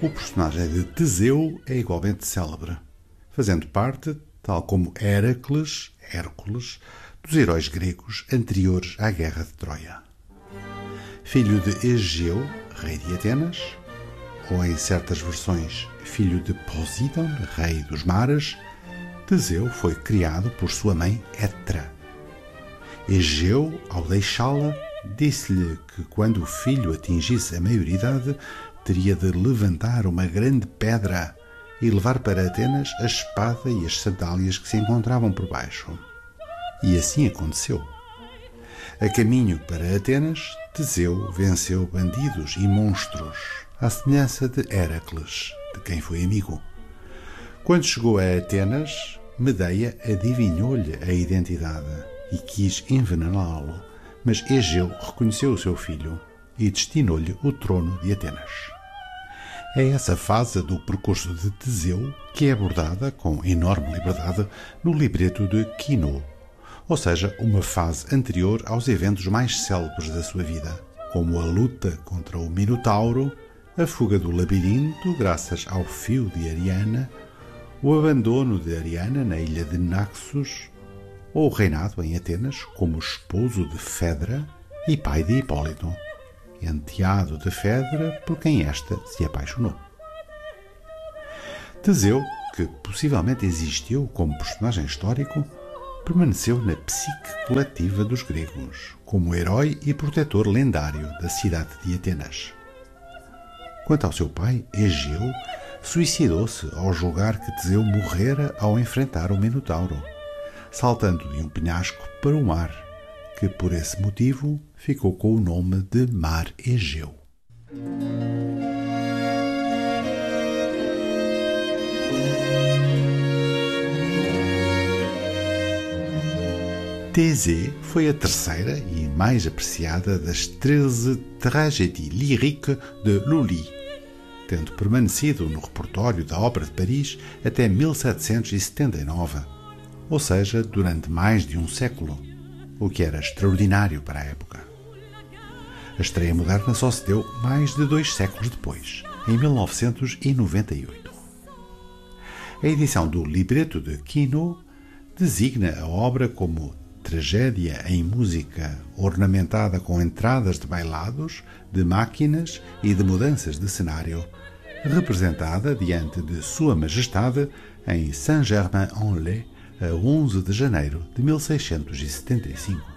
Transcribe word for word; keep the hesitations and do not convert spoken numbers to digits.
O personagem de Teseu é igualmente célebre, fazendo parte, tal como Héracles, Hércules, dos heróis gregos anteriores à Guerra de Troia. Filho de Egeu, rei de Atenas, ou em certas versões, filho de Poseidon, rei dos mares, Teseu foi criado por sua mãe Hétera. Egeu, ao deixá-la, disse-lhe que quando o filho atingisse a maioridade, teria de levantar uma grande pedra e levar para Atenas a espada e as sandálias que se encontravam por baixo. E assim aconteceu. A caminho para Atenas, Teseu venceu bandidos e monstros, à semelhança de Héracles, de quem foi amigo. Quando chegou a Atenas, Medeia adivinhou-lhe a identidade e quis envenená-lo, mas Egeu reconheceu o seu filho e destinou-lhe o trono de Atenas. É essa fase do percurso de Teseu que é abordada com enorme liberdade no libreto de Quino, ou seja, uma fase anterior aos eventos mais célebres da sua vida, como a luta contra o Minotauro, a fuga do labirinto graças ao fio de Ariana, o abandono de Ariana na ilha de Naxos, ou o reinado em Atenas como esposo de Fedra e pai de Hipólito, enteado de Fedra por quem esta se apaixonou. Teseu, que possivelmente existiu como personagem histórico, permaneceu na psique coletiva dos gregos, como herói e protetor lendário da cidade de Atenas. Quanto ao seu pai, Egeu, suicidou-se ao julgar que Teseu morrera ao enfrentar o Minotauro, saltando de um penhasco para o mar, que por esse motivo ficou com o nome de Mar Egeu. Thésée foi a terceira e mais apreciada das treze tragédies lyriques de Lully, tendo permanecido no repertório da Ópera de Paris até mil setecentos e setenta e nove, ou seja, durante mais de um século, o que era extraordinário para a época. A estreia moderna só se deu mais de dois séculos depois, em mil novecentos e noventa e oito. A edição do libreto de Quino designa a obra como tragédia em música ornamentada com entradas de bailados, de máquinas e de mudanças de cenário, representada diante de Sua Majestade em Saint-Germain-en-Laye a onze de janeiro de mil seiscentos e setenta e cinco.